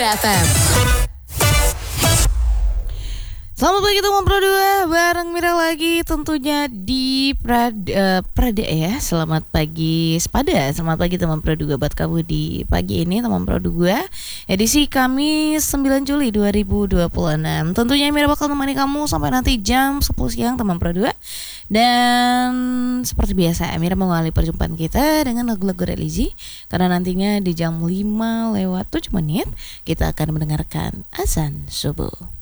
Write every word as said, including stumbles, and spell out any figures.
dua F M. Selamat pagi teman Pro dua, bareng Mira lagi tentunya di Prada, uh, Prada ya. Selamat pagi Sepada, selamat pagi teman Pro dua buat kamu di pagi ini teman Pro dua. Edisi Kamis sembilan Juli dua ribu dua puluh enam. Tentunya Mira bakal menemani kamu sampai nanti jam sepuluh siang teman Pro dua. Dan seperti biasa Mira mengawali perjumpaan kita dengan lagu-lagu religi, karena nantinya di jam lima lewat tujuh menit kita akan mendengarkan azan subuh.